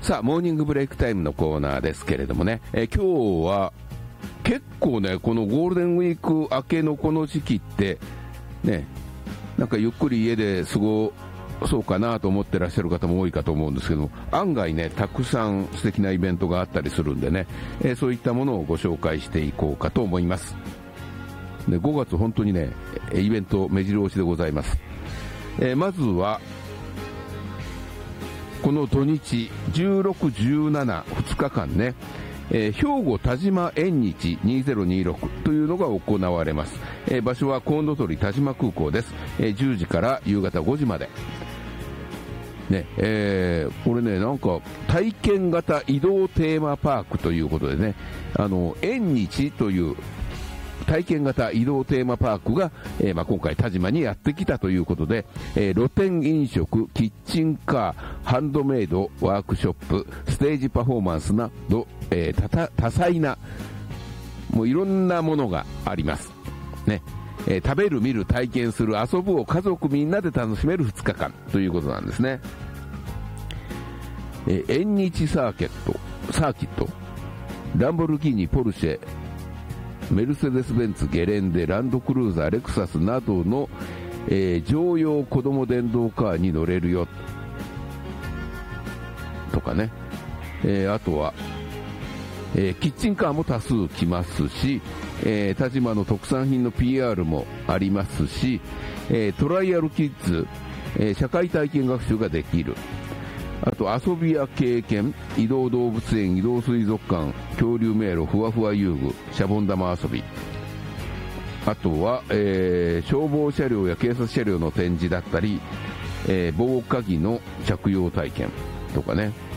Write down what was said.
さあ、モーニングブレイクタイムのコーナーですけれどもね、今日は結構ね、このゴールデンウィーク明けのこの時期ってね、なんかゆっくり家で過ごそうかなと思ってらっしゃる方も多いかと思うんですけども、案外ね、たくさん素敵なイベントがあったりするんでね、そういったものをご紹介していこうかと思います。で、5月本当にね、イベント目白押しでございます。まずはこの土日16、17、2日間ね、兵庫田島縁日2026というのが行われます。場所はコウノトリ田島空港です。10時から夕方5時まで。ね、これね、なんか体験型移動テーマパークということでね、縁日という体験型移動テーマパークが、今回田島にやってきたということで、露店飲食、キッチンカー、ハンドメイド、ワークショップ、ステージパフォーマンスなど、多彩なもういろんなものがありますね。食べる、見る、体験する、遊ぶを家族みんなで楽しめる2日間ということなんですね。縁日サーキット、ランボルギーニ、ポルシェ、メルセデス・ベンツ、ゲレンデ、ランドクルーザー、レクサスなどの、乗用子供電動カーに乗れるよとかね、あとは、キッチンカーも多数来ますし、田島の特産品の PR もありますし、トライアルキッズ、社会体験学習ができる。あと遊びや経験、移動動物園、移動水族館、恐竜迷路、ふわふわ遊具、シャボン玉遊び。あとは、消防車両や警察車両の展示だったり、防火着の着用体験とかね。